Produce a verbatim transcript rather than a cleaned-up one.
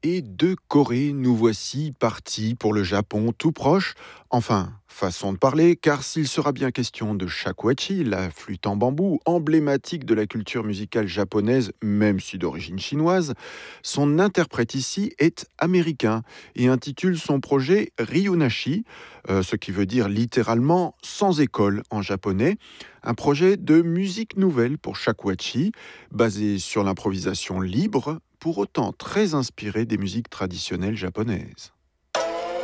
Et de Corée, nous voici partis pour le Japon tout proche. Enfin, façon de parler, car s'il sera bien question de shakuhachi, la flûte en bambou, emblématique de la culture musicale japonaise, même si d'origine chinoise, son interprète ici est américain et intitule son projet Ryunashi, euh, ce qui veut dire littéralement sans école en japonais, un projet de musique nouvelle pour shakuhachi, basé sur l'improvisation libre, pour autant très inspiré des musiques traditionnelles japonaises.